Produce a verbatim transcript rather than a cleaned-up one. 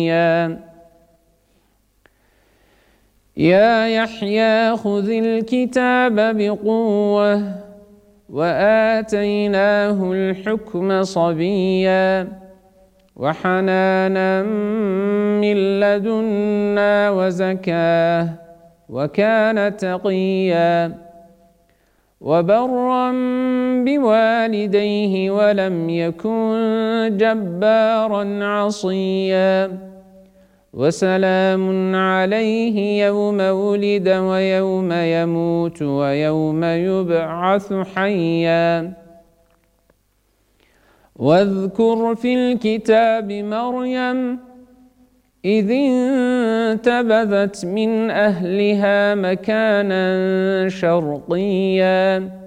يا يحيى خذ الكتاب بقوة وآتيناه الحكم صبيا وحنانا من لدنا وزكاه وكان تقيا وبرا بوالديه ولم يكن جبارا عصيا وسلام عليه يوم ولد ويوم يموت ويوم يبعث حيا واذكر في الكتاب مريم إذ انتبذت من أهلها مكانا شرقيا